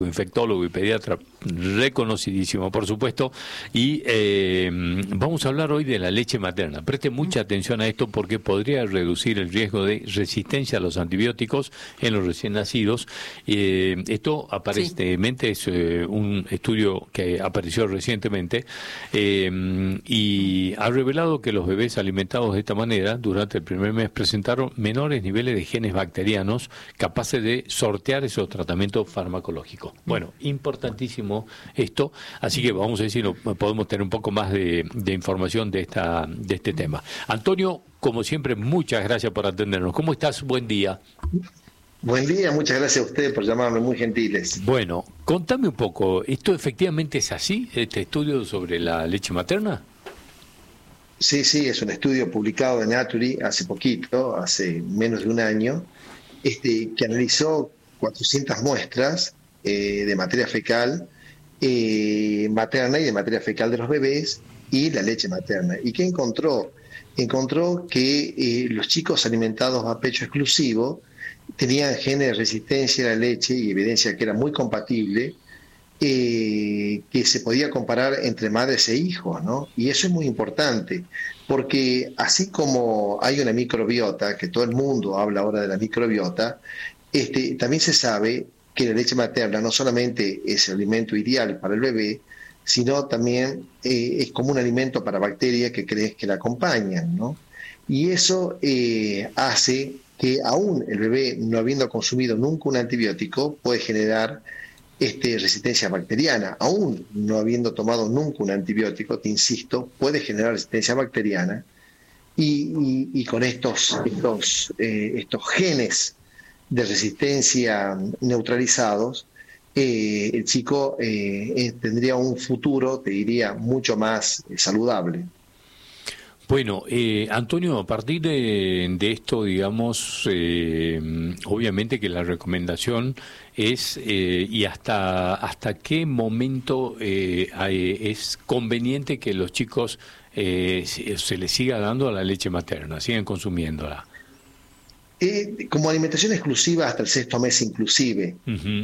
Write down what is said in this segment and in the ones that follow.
infectólogo y pediatra reconocidísimo, por supuesto, y vamos a hablar hoy de la leche materna. Preste mucha atención a esto porque podría reducir el riesgo de resistencia a los antibióticos en los recién nacidos. Esto aparentemente es un estudio que apareció recientemente y ha revelado que los bebés alimentados de esta manera durante el primer mes presentaron menores niveles de genes bacterianos capaces de sortear esos tratamientos farmacológicos. Bueno, importantísimo esto, así que vamos a ver si podemos tener un poco más de información de este tema. Antonio, como siempre, muchas gracias por atendernos. ¿Cómo estás? Buen día. Buen día, muchas gracias a ustedes por llamarme, muy gentiles. Bueno, contame un poco, ¿esto efectivamente es así, este estudio sobre la leche materna? Sí, es un estudio publicado en Nature hace poquito, hace menos de un año, que analizó 400 muestras de materia fecal materna y de materia fecal de los bebés y la leche materna. ¿Y qué encontró? Encontró que los chicos alimentados a pecho exclusivo tenían genes de resistencia a la leche y evidencia que era muy compatible, que se podía comparar entre madres e hijos, ¿no? Y eso es muy importante, porque así como hay una microbiota, que todo el mundo habla ahora de la microbiota, también se sabe que la leche materna no solamente es el alimento ideal para el bebé, sino también es como un alimento para bacterias que la acompañan, ¿no? Y eso hace que aún el bebé, no habiendo consumido nunca un antibiótico, puede generar resistencia bacteriana. Aún no habiendo tomado nunca un antibiótico, te insisto, puede generar resistencia bacteriana y con estos genes de resistencia neutralizados, el chico tendría un futuro, te diría, mucho más saludable. Bueno, Antonio, a partir de esto, digamos, obviamente que la recomendación es, y hasta qué momento es conveniente que los chicos se les siga dando la leche materna, sigan consumiéndola. Como alimentación exclusiva hasta el sexto mes inclusive,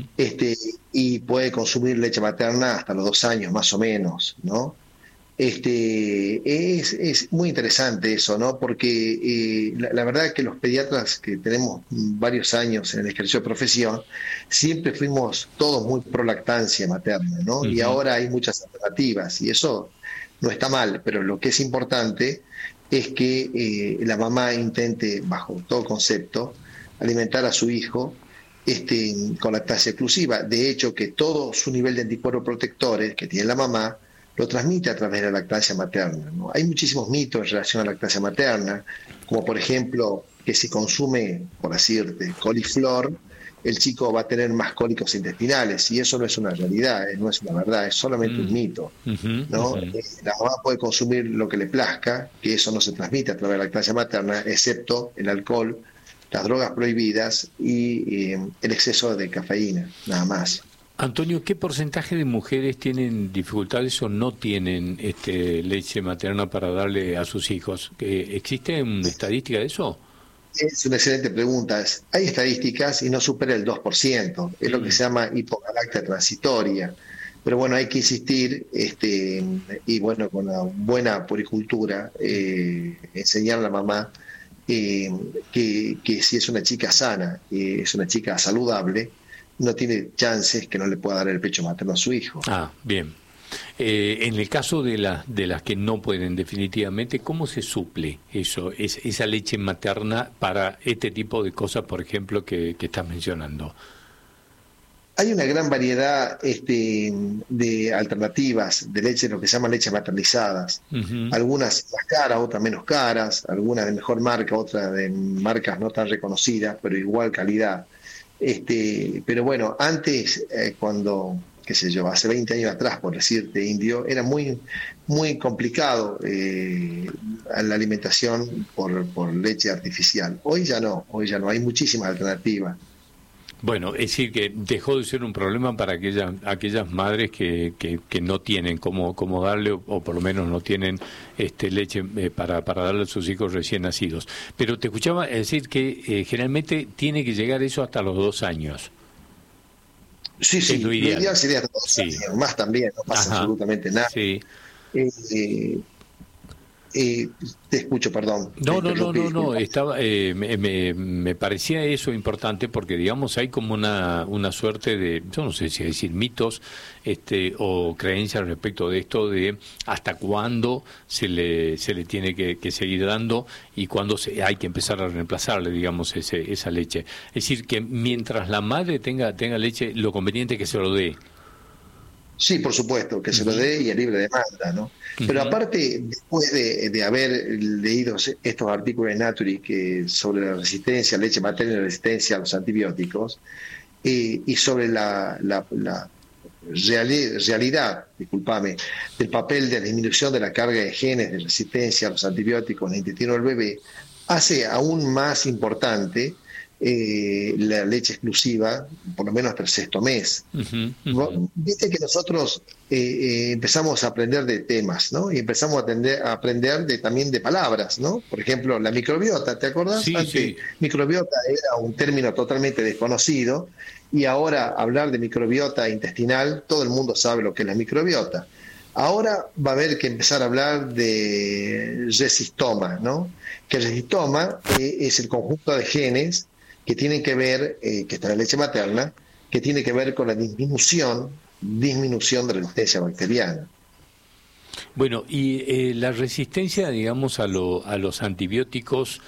y puede consumir leche materna hasta los 2 años más o menos, ¿no? Es muy interesante eso, ¿no? Porque la verdad que los pediatras que tenemos varios años en el ejercicio de profesión, siempre fuimos todos muy pro lactancia materna, ¿no? Y ahora hay muchas alternativas y eso no está mal, pero lo que es importante es que la mamá intente, bajo todo concepto, alimentar a su hijo con lactancia exclusiva. De hecho, que todo su nivel de anticuerpos protectores que tiene la mamá lo transmite a través de la lactancia materna, ¿no? Hay muchísimos mitos en relación a la lactancia materna, como por ejemplo que si consume, por decirte, coliflor, el chico va a tener más cólicos intestinales, y eso no es una realidad, no es una verdad, es solamente un mito, ¿no? La mamá puede consumir lo que le plazca, que eso no se transmite a través de la lactancia materna, excepto el alcohol, las drogas prohibidas y el exceso de cafeína, nada más. Antonio, ¿qué porcentaje de mujeres tienen dificultades o no tienen leche materna para darle a sus hijos? ¿Existe una estadística de eso? Es una excelente pregunta. Hay estadísticas y no supera el 2%. Es lo que se llama hipogalactia transitoria. Pero bueno, hay que insistir y bueno, con una buena puricultura, enseñar a la mamá que si es una chica sana, es una chica saludable, no tiene chances que no le pueda dar el pecho materno a su hijo. Ah, bien. En el caso de las que no pueden definitivamente, ¿cómo se suple eso, esa leche materna para este tipo de cosas, por ejemplo, que estás mencionando? Hay una gran variedad de alternativas de leche, lo que se llaman leches maternizadas. Algunas más caras, otras menos caras, algunas de mejor marca, otras de marcas no tan reconocidas, pero igual calidad. Pero bueno, antes, cuando, qué sé yo, hace 20 años atrás, por decirte, indio, era muy, muy complicado la alimentación por leche artificial. Hoy ya no, hay muchísimas alternativas. Bueno, es decir, que dejó de ser un problema para aquellas madres que no tienen cómo darle, o por lo menos no tienen leche para darle a sus hijos recién nacidos. Pero te escuchaba decir que generalmente tiene que llegar eso hasta los 2 años. Sí, Es sí, lo lo ideal. ideal sería hasta 2 Sí. años, más también, no pasa Ajá. absolutamente nada. Sí. Eh, eh, eh, Te escucho, perdón, te No, no, no, interrumpí, no, no. disculpa. Estaba, me parecía eso importante porque, digamos, hay como una suerte de, yo no sé si decir mitos, o creencias respecto de esto de hasta cuándo se le tiene que seguir dando y cuándo hay que empezar a reemplazarle, digamos, esa leche. Es decir, que mientras la madre tenga leche, lo conveniente es que se lo dé. Sí, por supuesto, que se lo Ujú, dé y a libre demanda, ¿no? Pero ujú. aparte, después de haber leído estos artículos de Nature sobre la resistencia, leche materna y la resistencia a los antibióticos, y sobre la realidad, discúlpame, del papel de la disminución de la carga de genes de resistencia a los antibióticos en el intestino del bebé, hace aún más importante la leche exclusiva, por lo menos hasta el sexto mes. Ujú, ujú. Viste que nosotros empezamos a aprender de temas, ¿no? Y empezamos a aprender también de palabras, ¿no? Por ejemplo, la microbiota, ¿te acordás? Sí, Antes, sí. microbiota era un término totalmente desconocido y ahora hablar de microbiota intestinal, todo el mundo sabe lo que es la microbiota. Ahora va a haber que empezar a hablar de resistoma, ¿no? Que el resistoma es el conjunto de genes que tienen que ver, que está en la leche materna, que tiene que ver con la disminución de la resistencia bacteriana. Bueno, y la resistencia, digamos, a los antibióticos,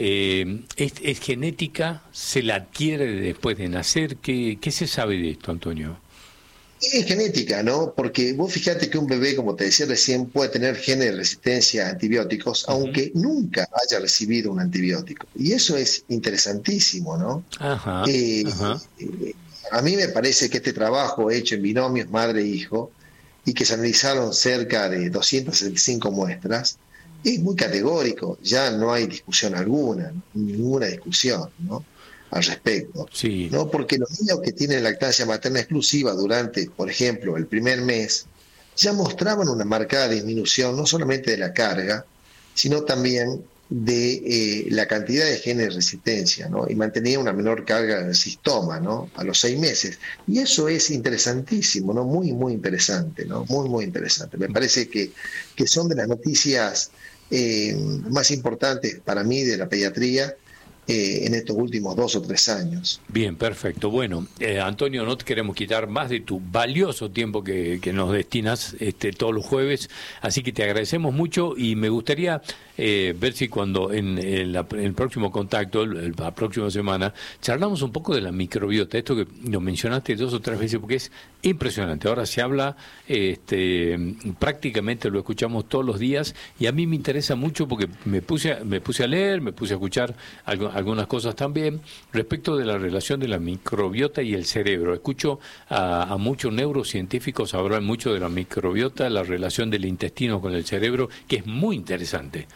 es genética? ¿Se la adquiere después de nacer? ¿Qué se sabe de esto, Antonio? Es genética, ¿no? Porque vos fíjate que un bebé, como te decía recién, puede tener genes de resistencia a antibióticos, Ujú. aunque nunca haya recibido un antibiótico. Y eso es interesantísimo, ¿no? Ajá, Eh, ajá. a mí me parece que este trabajo hecho en binomios madre-hijo y que se analizaron cerca de 265 muestras, es muy categórico, ya no hay discusión alguna, ¿no? Ninguna discusión, ¿no? Al respecto, Sí. ¿no? Porque los niños que tienen lactancia materna exclusiva durante, por ejemplo, el primer mes, ya mostraban una marcada disminución no solamente de la carga, sino también de la cantidad de genes de resistencia, ¿no? Y mantenía una menor carga del sistoma, ¿no? A los 6 meses. Y eso es interesantísimo, ¿no? Muy, muy interesante, ¿no? Muy, muy interesante. Me parece que son de las noticias más importantes para mí de la pediatría en estos últimos 2 o 3 años. Bien, perfecto. Bueno, Antonio, no te queremos quitar más de tu valioso tiempo que nos destinas todos los jueves, así que te agradecemos mucho y me gustaría ver si cuando en el próximo contacto, la próxima semana, charlamos un poco de la microbiota, esto que lo mencionaste 2 o 3 veces porque es impresionante. Ahora se habla, prácticamente lo escuchamos todos los días y a mí me interesa mucho porque me puse a leer, me puse a escuchar algunas cosas también respecto de la relación de la microbiota y el cerebro. Escucho a muchos neurocientíficos hablar mucho de la microbiota, la relación del intestino con el cerebro, que es muy interesante.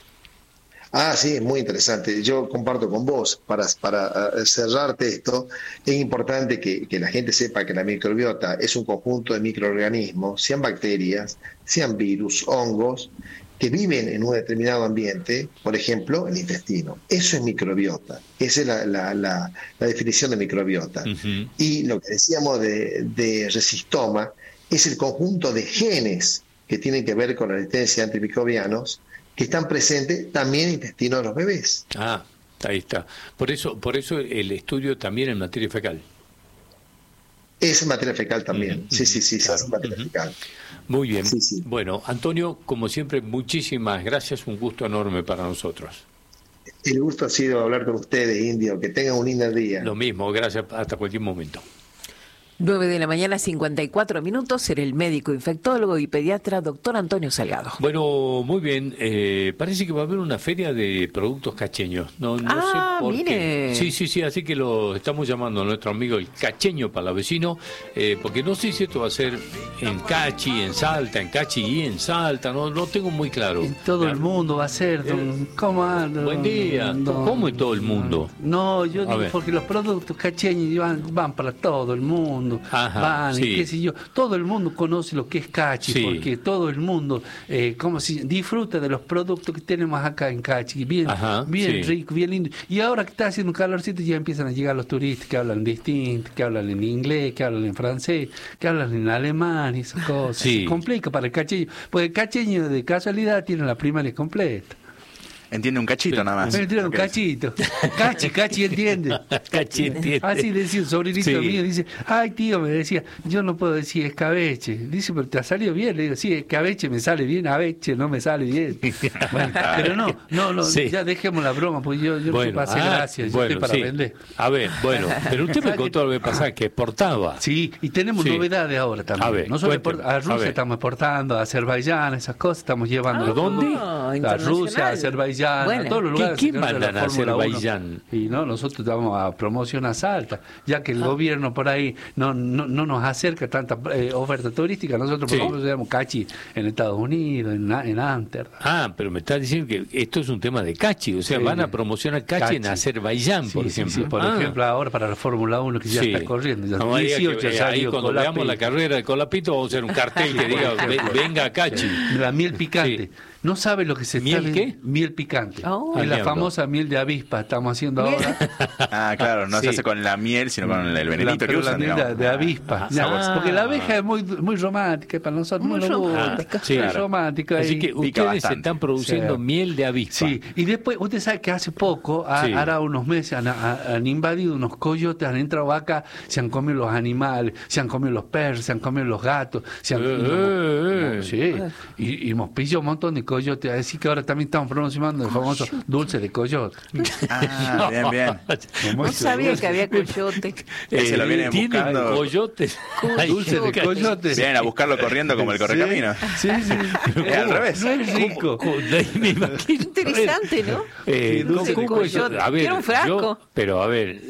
Ah, sí, es muy interesante. Yo comparto con vos. Para cerrarte esto, es importante que la gente sepa que la microbiota es un conjunto de microorganismos, sean bacterias, sean virus, hongos, que viven en un determinado ambiente, por ejemplo, el intestino. Eso es microbiota. Esa es la definición de microbiota. Ujú. Y lo que decíamos de resistoma es el conjunto de genes que tienen que ver con la resistencia a antimicrobianos que están presentes también en el intestino de los bebés. Ah, ahí está. Por eso el estudio también en materia fecal. Es materia fecal Ujú, también. Sí, ujú, sí, sí, se claro. hace materia Ujú. fecal. Muy bien. Sí, sí. Bueno, Antonio, como siempre, muchísimas gracias. Un gusto enorme para nosotros. El gusto ha sido hablar con ustedes, Indio. Que tengan un lindo día. Lo mismo, gracias. Hasta cualquier momento. 9 de la mañana, 54 minutos, será el médico infectólogo y pediatra doctor Antonio Salgado. Bueno, muy bien. Parece que va a haber una feria de productos cacheños. No sé por qué. Mire. Sí, sí, sí. Así que lo estamos llamando a nuestro amigo el cacheño palavecino, porque no sé si esto va a ser en Cachi, en Salta, en Cachi y en Salta. No tengo muy claro. En todo el mundo va a ser, don. ¿Cómo anda, Buen día. don? ¿Cómo en todo el mundo? No, yo A digo ver. porque los productos cacheños van para todo el mundo. mundo Ajá, van sí. y qué sé yo. Todo el mundo conoce lo que es Cachi, Sí. porque todo el mundo disfruta de los productos que tenemos acá en Cachi, bien, Ajá, bien sí. rico, bien lindo. Y ahora que está haciendo un calorcito ya empiezan a llegar los turistas que hablan distinto, que hablan en inglés, que hablan en francés, que hablan en alemán y esas cosas. Sí. Se complica para el cacheño, porque el cacheño de casualidad tiene la primaria completa. Entiende un cachito nada más. Me tiran un Ok. cachito. Cachi entiende. Cachi entiende. Así decía un sobrinito Sí. mío, dice, ay tío, me decía, yo no puedo decir escabeche. Dice, pero te ha salido bien. Le digo, sí, escabeche me sale bien, aveche no me sale bien. Bueno, pero no, Sí. ya dejemos la broma, porque yo no sé para hacer gracias, yo estoy para sí. vender. A ver, bueno, pero usted me contó la vez pasada que exportaba. Sí, y tenemos Sí. novedades ahora también. A ver, Nosotros cuénteme, a a Rusia ver. estamos exportando, a Azerbaiyán, esas cosas, estamos llevando. ¿A dónde? A internacional. Rusia, a Azerbaiyán, Bueno. a todos los lugares. ¿Qué que no sea mandan la a Fórmula 1. Azerbaiyán? Y no, nosotros vamos a promociones altas, ya que el gobierno por ahí no nos acerca tanta oferta turística. Nosotros, por Sí. ejemplo, tenemos Cachi en Estados Unidos, en Ámsterdam. Ah, pero me está diciendo que esto es un tema de Cachi, o sea, Sí. van a promocionar Cachi en Cachi. Azerbaiyán, por ejemplo. Sí, por ejemplo, ahora para la Fórmula 1 que ya Sí. está corriendo. Ya No, diga 18 que, ahí salió cuando Colapinto. veamos la carrera de Colapinto vamos a hacer un cartel que diga venga Cachi. La miel picante. Sí. No sabe lo que se ¿Miel está qué? Miel picante. Oh. Es la Entiendo. famosa miel de avispa estamos haciendo ahora. Ah, claro, no Sí. se hace con la miel, sino con el venenito que Pero la usan, miel digamos. de avispa. Ah, Ya, porque la abeja es muy romántica para nosotros. Muy nos gusta. romántica. Sí, Es claro. romántica. Así y- que pica ustedes bastante. están produciendo Sí. miel de avispa. Sí, y después, usted sabe que hace poco, Sí. ahora unos meses, han invadido unos coyotes, han entrado acá, se han comido los animales, se han comido los perros, se han comido los gatos, sí, y hemos pillado un montón de coyotes, así que ahora también estamos promocionando el famoso dulce de coyote. Ah, bien, bien. No sabía que había coyote. Se lo vienen ¿tienen buscando. coyotes. Ay, Dulce de Cachi. coyote. Vienen a buscarlo corriendo como el correcamino. Sí, sí. Es al revés. No es rico. Me imagino. Interesante, ¿no? Eh, Dulce de ¿cómo es? coyote. A ver, Quiero un frasco. pero a ver,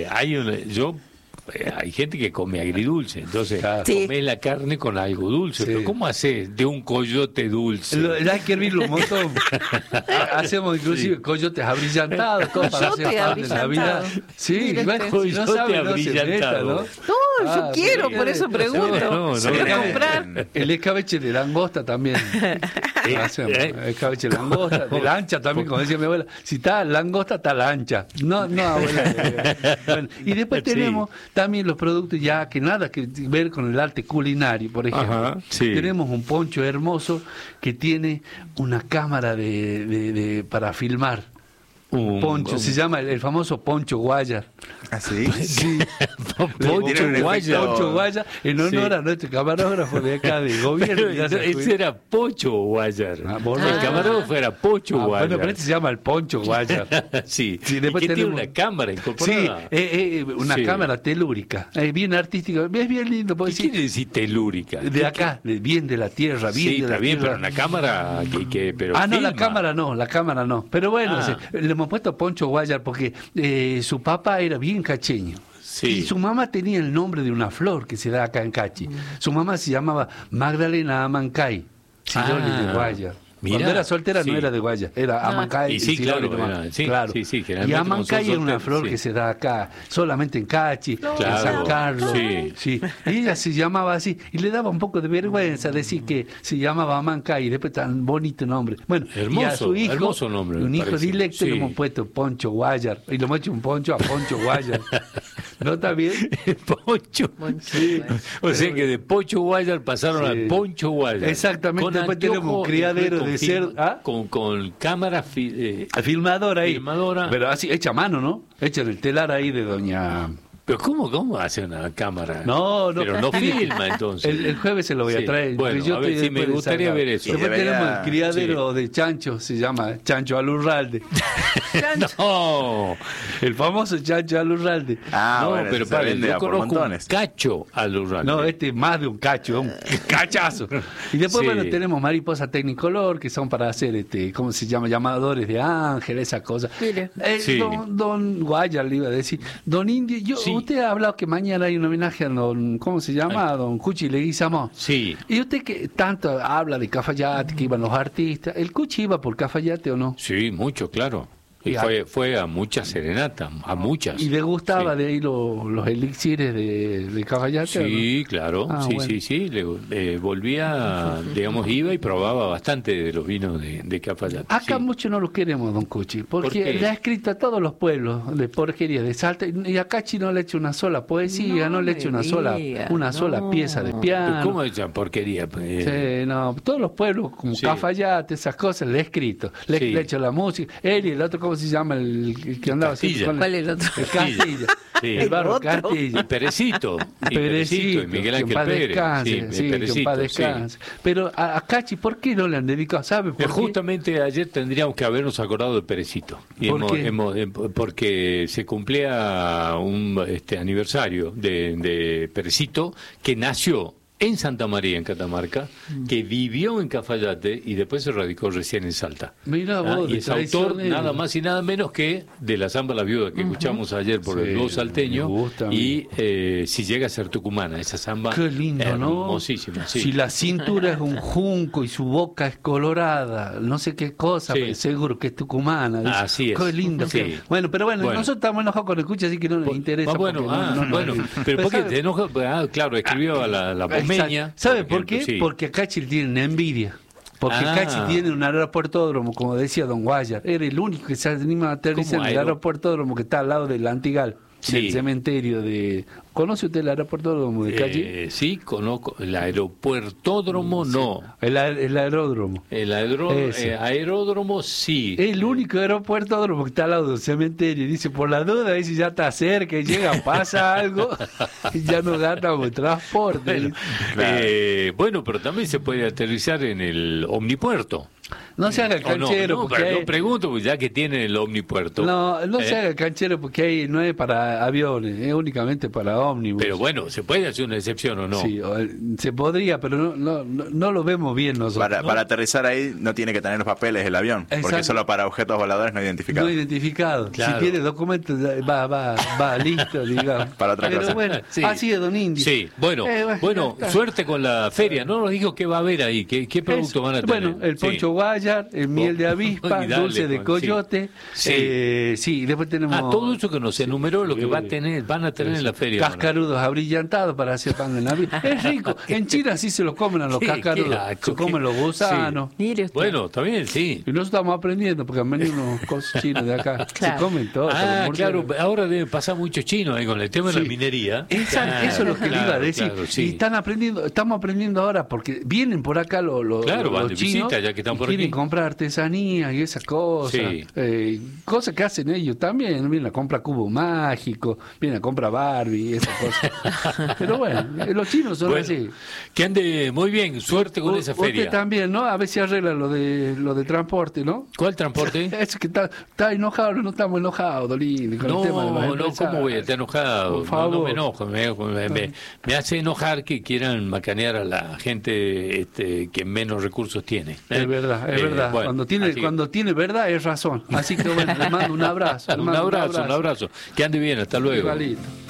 hay gente que come agridulce, entonces Claro. Sí. comés la carne con algo dulce, Sí. pero ¿cómo haces de un coyote dulce? Hay que hervirlo un montón. Hacemos inclusive coyotes abrillantados, cosas para hacer Coyote pan de Navidad. abrillantado. Sí, Mira bueno, usted. si no Coyote sabe, no se meta, abrillantado. ¿no? No, yo Ah, quiero, porque- por eso pregunto. No, Voy a no. comprar. El escabeche de langosta también. Hacemos. Escabeche de langosta, de la ancha también, como decía mi abuela. Si está langosta, está la ancha. No, abuela. Bueno, y después Sí. tenemos también los productos ya que nada que ver con el arte culinario, por ejemplo. Ajá, sí. Tenemos un poncho hermoso que tiene una cámara para filmar. Poncho, se llama el famoso poncho Guayar. ¿Ah, sí? Sí. Poncho Tiene un Guaya. efecto- Poncho Guayar, en honor Sí. a nuestro camarógrafo de acá de gobierno. Pero Ya se ese era Pocho Guayar. Ah, vos El no. camarógrafo era Pocho Ah, Guayar. bueno, pero este se llama el poncho Guayar. Sí, Sí, y después que tiene tenemos- una cámara Sí, incorporada. una Sí. cámara telúrica. Es bien artística, es bien lindo. ¿Qué Puede quiere decir, decir telúrica? de acá, bien de la tierra, bien Sí, de la está bien, tierra. pero una cámara pero Ah, no, la filma. cámara no. Pero bueno, Ah. le hemos puesto Poncho Guayar porque su papá era bien cacheño. Sí. Y su mamá tenía el nombre de una flor que se da acá en Cachi. Su mamá se llamaba Magdalena Amancay, Siloli Ah, de Guayar. mirá, Cuando era soltera sí. no era de Guayar, era Amancay Y sí, Siloli claro, de Guayar. era, sí, Claro. sí, sí, Y generalmente Amancay como es son una solteros, flor sí. que se da acá solamente en Cachi, en Claro, San Carlos. sí. Y ella se llamaba así. Y le daba un poco de vergüenza decir que se llamaba Amancay y después tan bonito nombre. Bueno, y a Hermoso, su hijo, hermoso nombre, me un hijo parece. directo, Sí. le hemos puesto Poncho Guayar. Y le hemos hecho un poncho a Poncho Guayar. ¿No está bien? Poncho. O sea que de Pocho Guayar pasaron Sí. al Poncho Guayar. Exactamente, Con después tenemos anteojos un criadero y con de film- cerdo. ¿Ah? Con cámara Al filmador ahí. Filmadora. Pero así, hecha a mano, ¿no? Hecha en el telar ahí de doña... Pero ¿cómo hace una cámara? No. Pero no filma entonces. El jueves se lo voy a Sí. traer. Bueno, Yo a ver, estoy sí, me después de gustaría Salgado. ver eso. Después Y debería- tenemos el criadero de Chancho, se llama Chancho Alurralde. No, El famoso Chancho Alurralde. Ah, no, bueno, pero eso se para, vende yo a por conozco un montones. cacho al Urralde. No, este es más de un cacho, un cachazo. Y después, Sí. bueno, tenemos mariposa Technicolor, que son para hacer, ¿cómo se llama? Llamadores de ángel, esa cosa. Mire. Sí. Don Guayar le iba a decir. Don Indio, Sí. usted ha hablado que mañana hay un homenaje a don, ¿cómo se llama? A don Cuchi Leguizamón. Sí. Y usted que tanto habla de Cafayate, que iban los artistas, ¿el Cuchi iba por Cafayate o no? Sí, mucho, claro. Y fue a muchas serenatas, a muchas. ¿Y le gustaba Sí. de ahí los elixires de Cafayate? Sí, claro, Ah, sí, bueno. sí. Volvía, digamos, iba y probaba bastante de los vinos de Cafayate. Acá sí. mucho no lo queremos, don Cuchi, porque ¿Por qué? le ha escrito a todos los pueblos de porquería de Salta, y a Cachi no le echa una sola poesía, no, No le me echa una diga, sola no. pieza de Pero piano. ¿cómo esa porquería? Sí, no, todos los pueblos, como Sí. Cafayate, esas cosas, le he escrito. Le Sí. he hecho la música. Él y el otro, ¿cómo se llama? El que andaba Castilla. siempre con ¿Cuál es el otro? El Castilla. Sí. El barro ¿El otro? Castilla. Y Perecito, y Miguel que en Ángel paz Pérez. descanse, Sí, sí, que en Perecito, paz sí. descanse. Pero a Cachi, ¿por qué no le han dedicado? ¿Sabe por qué? Justamente ayer tendríamos que habernos acordado de Perecito. Y ¿Por qué? porque se cumplía un aniversario de Perecito, que nació en Santa María, en Catamarca, que vivió en Cafayate y después se radicó recién en Salta. Mirá vos, Y de es autor traicionero. nada más y nada menos que de la Zamba La Viuda que escuchamos ayer por Sí, el dúo salteño, me gusta a mí. y si llega a ser tucumana, esa zamba Qué lindo, ¿no? hermosísima, sí. Si la cintura es un junco y su boca es colorada, no sé qué cosa, Sí. pero seguro que es tucumana. Dice, Así es. Qué lindo. Sí. Bueno, pero bueno, Bueno. nosotros estamos enojados con el escucha, así que no nos interesa. Bueno, porque no- no- bueno, pero ¿por qué ¿sabe? te enojas? Claro, escribió a la pomeña. ¿Sabe por qué? ejemplo, sí. Porque a Cachi le tienen envidia. Porque Ah. Cachi tiene un aeropuertódromo, como decía don Guayar. Era el único que se anima a aterrizar ¿Cómo en el aeropuertódromo que está al lado del Antigal, Sí. del cementerio de... ¿Conoce usted el aeropuertódromo de Cachi? Sí, conozco. El aeropuertódromo no. El aeródromo. El Ese. aeródromo sí. El único aeropuertódromo que está al lado del cementerio. Y dice, por la duda, dice, ya está cerca, y llega, pasa algo, y ya no gastamos transporte. Bueno, pero también se puede aterrizar en el omnipuerto. No se haga el ¿O no? canchero, No, porque pero hay... yo pregunto, pues ya que tiene el omnipuerto. No se ¿eh? haga el canchero porque ahí no es para aviones, es únicamente para ómnibus. Pero bueno, ¿se puede hacer una excepción o no? Sí, se podría, pero no lo vemos bien nosotros. Para aterrizar ahí no tiene que tener los papeles el avión, porque Exacto. solo para objetos voladores no identificados. No identificado. Claro. Si tiene documentos, va listo, digamos. Para otra pero cosa. bueno, Sí. así es, don Indy. Sí, bueno, ya está. suerte con la feria. No nos dijo qué va a haber ahí, qué productos van a tener. Bueno, el Sí. poncho guayar, el miel de avispa, Y dale, dulce de Juan, coyote. sí. Sí, después tenemos... Todo eso que nos enumeró, lo que van a tener en la feria. Cascarudos abrillantados para hacer pan de Navidad. Es rico. En China sí se lo comen a los Qué cascarudos. asco, Se comen los gusanos. Mire usted. Bueno, también, sí. Y nosotros estamos aprendiendo porque han venido unos cosas chinos de acá. Claro. Se comen todo. Ah, los claro, murciélagos. ahora debe pasar muchos chinos ahí con el tema de la Sí. minería. Eso es lo que le iba a decir. Claro, sí. Y estamos aprendiendo ahora porque vienen por acá los Claro, van los de chinos visita, ya que están y por quieren aquí. comprar artesanías y esas cosas. Sí. Cosas que hacen ellos también. Vienen a comprar cubo mágico, vienen a comprar Barbie y esas cosas. Pero bueno, los chinos son Bueno, así. que ande muy bien, suerte con esa feria. Usted también, ¿no? A ver si arregla lo de transporte, ¿no? ¿Cuál transporte? Es que está enojado, no estamos enojados, Dolín, con el tema de los No, empresarios. ¿cómo voy a estar enojado? Por favor. No me enojo, me hace enojar que quieran macanear a la gente que menos recursos tiene. Es verdad, es verdad. Bueno, Cuando tiene verdad es razón. Así que bueno, le mando un abrazo. un abrazo. Que ande bien, hasta luego. Igualito.